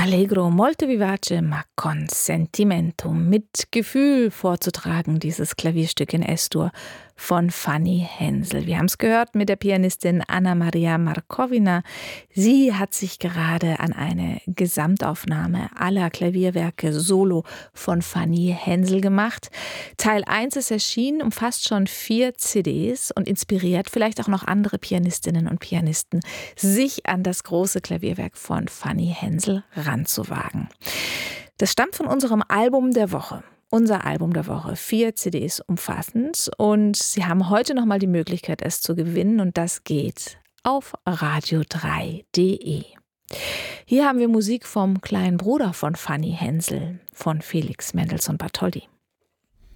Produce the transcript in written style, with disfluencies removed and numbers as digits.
Allegro, molto vivace, ma con sentimento. Mit Gefühl vorzutragen, dieses Klavierstück in S-Dur von Fanny Hensel. Wir haben es gehört mit der Pianistin Anna-Maria Markovina. Sie hat sich gerade an eine Gesamtaufnahme aller Klavierwerke solo von Fanny Hensel gemacht. Teil 1 ist erschienen, umfasst schon 4 CDs und inspiriert vielleicht auch noch andere Pianistinnen und Pianisten, sich an das große Klavierwerk von Fanny Hensel ranzuwagen. Das stammt von unserem Album der Woche. Unser Album der Woche, 4 CDs umfassend, und Sie haben heute nochmal die Möglichkeit, es zu gewinnen, und das geht auf radio3.de. Hier haben wir Musik vom kleinen Bruder von Fanny Hensel, von Felix Mendelssohn Bartholdy.